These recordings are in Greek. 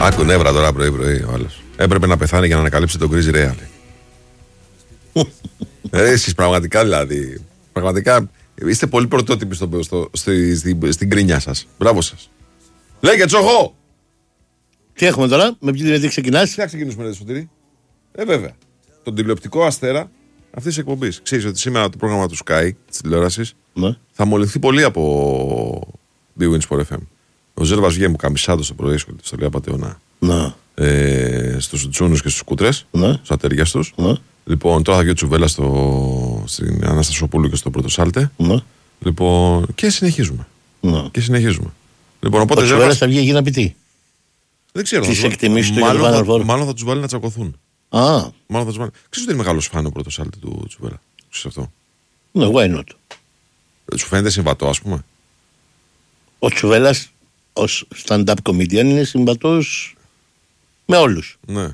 Άκου νεύρα τώρα πρωί-πρωί ο άλλος. Έπρεπε να πεθάνει για να ανακαλύψει τον Chris Rea. Εσείς πραγματικά δηλαδή. Πραγματικά είστε πολύ πρωτότυποι στην κρίνια σας. Μπράβο σας. Λέγε Τσοχώ! Τι έχουμε τώρα, με ποιον ξεκινάς? Τι θα ξεκινήσουμε, ρε Σωτήρη? Βέβαια. Τον τηλεοπτικό αστέρα αυτής της εκπομπής. Ξέρεις ότι σήμερα το πρόγραμμα του Sky της τηλεόρασης θα μολυνθεί πολύ από Big Win Sport FM. Ο Ζέρβας βγαίνει μου καμισάτο στο πρωί, στο λέει Απατεώνα. Στους τσούνους και στους κούτρες, στους ατέριας τους. Λοιπόν, τώρα θα βγει ο Τσουβέλλας στην Αναστασοπούλου και στο Πρωτοσάλτε. Λοιπόν, και συνεχίζουμε. Λοιπόν, οπότε ο Τσουβέλλας θα βγει εκεί να πει τι? Δεν ξέρω. Μάλλον θα τους βάλει να τσακωθούν. Μάλλον θα τους βάλει. Ξέρεις ότι είναι μεγάλος φαν ο Πρωτοσάλτε του Τσουβέλλα? Ξέρεις αυτό? Ναι, why not? Σου φαίνεται συμβατό, ας πούμε? Ο Τσουβέλλας ως stand-up comedian είναι συμβατός με όλους. Ναι,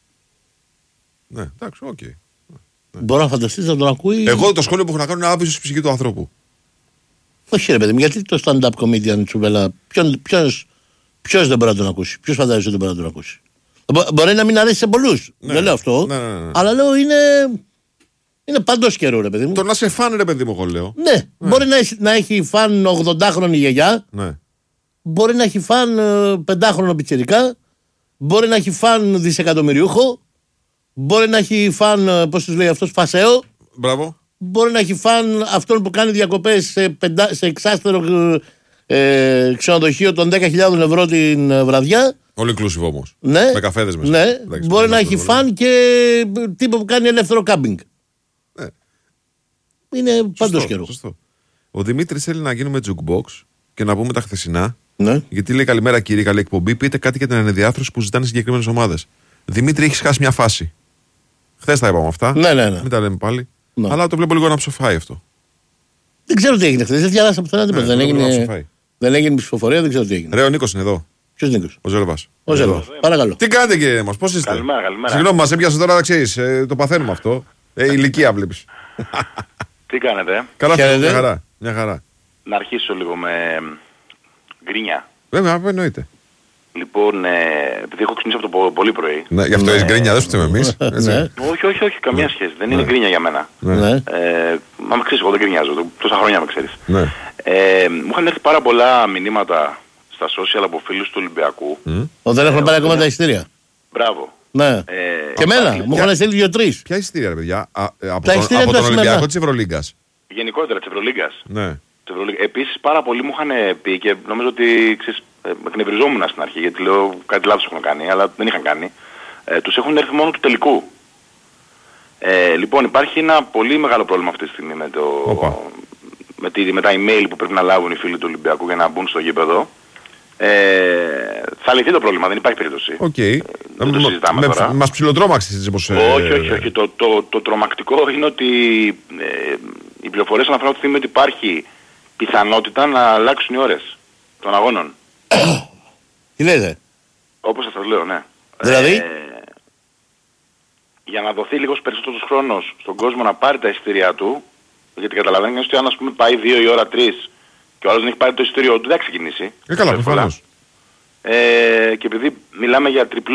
εντάξει, οκ. Μπορώ να φανταστείς να τον ακούει. Εγώ το σχόλιο που έχω να κάνω είναι άβυσος στη ψυχή του ανθρώπου. Όχι ρε παιδί μου, γιατί το stand-up comedian Τσουβέλλα, ποιος δεν μπορεί να τον ακούσει? Ποιος φαντάζεσαι ότι δεν μπορεί να τον ακούσει? Μπορεί να μην αρέσει σε πολλούς, δεν λέω αυτό, αλλά λέω είναι παντός καιρό ρε παιδί μου. Το να σε φαν ρε παιδί μου, εγώ λέω. Ναι, μπορεί να έχει φαν 80χρονη γιαγιά, μπορεί να έχει φαν 5χρονο πιτσιρικά, μπορεί να έχει φαν δισεκατομμυριούχο, μπορεί να έχει φαν, πώς τους λέει αυτός, φασαίο. Μπράβο. Μπορεί να έχει φαν αυτόν που κάνει διακοπές σε εξάστερο ξενοδοχείο των 10.000 ευρώ την βραδιά. All inclusive όμως. Ναι. Με καφέδες μέσα. Ναι. Εντάξει, μπορεί να έχει φαν και τύπο που κάνει ελεύθερο κάμπινγκ. Ναι. Είναι παντός καιρό. Ο Δημήτρης θέλει να γίνουμε jukebox και να πούμε τα χθεσινά. Ναι. Γιατί λέει καλημέρα κύριε, καλή εκπομπή. Πείτε κάτι για την ανεδιάθρωση που ζητάνε συγκεκριμένες ομάδες. Δημήτρη, έχεις χάσει μια φάση. Χθες τα είπαμε αυτά. Ναι. Μην τα λέμε πάλι. Ναι. Αλλά το βλέπω λίγο να ψοφάει αυτό. Δεν ξέρω τι έγινε χθες. Δεν διάβασα πουθενά τίποτα. Δεν έγινε ψηφοφορία, δεν ξέρω τι έγινε. Ρε, ο Νίκος είναι εδώ. Ποιος Νίκος? Ο Ζέρβας. Παρακαλώ. Τι κάνετε κύριε μας, πώς είστε? Καλημέρα. Συγγνώμη, μας έπιασε τώρα, ξέρεις, το παθαίνουμε αυτό. Ηλικία βλέπεις. Τι κάνετε? Καλά, μια χαρά. Να αρχίσω λίγο με γκρίνια. Βέβαια, εννοείται. Λοιπόν, επειδή έχω ξυπνήσει από το πολύ πρωί. Ναι, γι' αυτό έχεις γκρίνια, δεν σου θέμε εμείς. Όχι, καμία σχέση. Δεν είναι γκρίνια για μένα. Μα με ξέρεις, εγώ δεν γκρινιάζω. Τόσα χρόνια με ξέρεις. Μου είχαν έρθει πάρα πολλά μηνύματα στα social από φίλους του Ολυμπιακού. Δεν έχουν πάρει ακόμα τα εισιτήρια. Μπράβο. Ναι. Και εμένα, μου είχαν στείλει 2-3. Ποια εισιτήρια, ρε παιδιά? Από τον Ολυμπιακό της Ευρωλίγκας? Γενικότερα της Ευρωλίγκας. Ναι. Επίσης πάρα πολλοί μου είχαν πει και νομίζω ότι εκνευριζόμουν στην αρχή γιατί λέω κάτι λάθος έχουν κάνει, αλλά δεν είχαν κάνει. Τους έχουν έρθει μόνο του τελικού. Λοιπόν, υπάρχει ένα πολύ μεγάλο πρόβλημα αυτή τη στιγμή με τα email που πρέπει να λάβουν οι φίλοι του Ολυμπιακού για να μπουν στο γήπεδο. Θα λυθεί το πρόβλημα, δεν υπάρχει περίπτωση. Δεν το συζητάμε τώρα. Μας ψιλοτρόμαξες όπως... Όχι. Το τρομακτικό είναι ότι οι πληροφορίες αναφέρουν αυτή τη στιγμή ότι υπάρχει πιθανότητα να αλλάξουν οι ώρες των αγώνων. Τι λέτε? Όπως σας λέω, ναι. Δηλαδή? Για να δοθεί λίγος περισσότερος χρόνος στον κόσμο να πάρει τα εισιτήριά του, γιατί καταλαβαίνει ότι αν ας πούμε πάει 2 η ώρα 3 και ο άλλος δεν έχει πάρει το εισιτήριο του, δεν θα ξεκινήσει. Καλά, προφανώς. Και επειδή μιλάμε για τριπλό